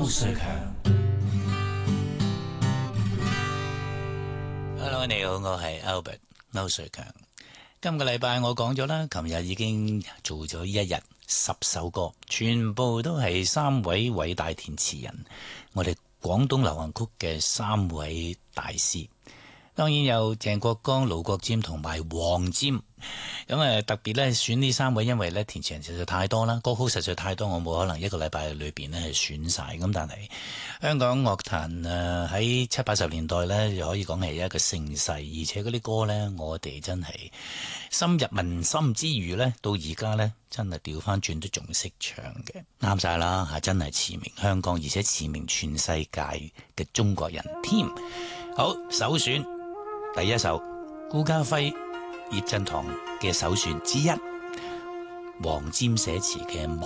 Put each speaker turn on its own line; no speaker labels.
瑞強。Hello， 你好，我係 Albert 歐瑞強。今個禮拜我講咗啦，琴日已經做咗一日10首歌，全部都係3位偉大填詞人，我哋廣東流行曲嘅3位大師。當然有鄭國江、盧國沾同埋黃霑。咁特別咧選呢3位，因為咧填詞人實在太多啦，歌曲實在太多，我冇可能一個禮拜裏邊咧係選晒。咁但係香港樂壇喺70、80年代咧，就可以講係一個盛世，而且嗰啲歌咧，我哋真係深入民心之餘咧，到而家咧真係調翻轉都仲識唱嘅，啱晒啦嚇！真係馳名香港，而且馳名全世界嘅中國人添。好，首選第一首顧嘉輝、葉振棠嘅首選之一，黃霑寫詞嘅《忘